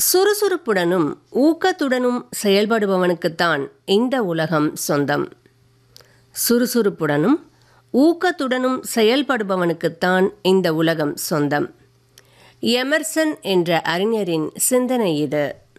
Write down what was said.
சுறுசுறுப்புடனும் ஊக்கத்துடனும் செயல்படுபவனுக்குத்தான் இந்த உலகம் சொந்தம். சுறுசுறுப்புடனும் ஊக்கத்துடனும் செயல்படுபவனுக்குத்தான் இந்த உலகம் சொந்தம். எமர்சன் என்ற அறிஞரின் சிந்தனை இது.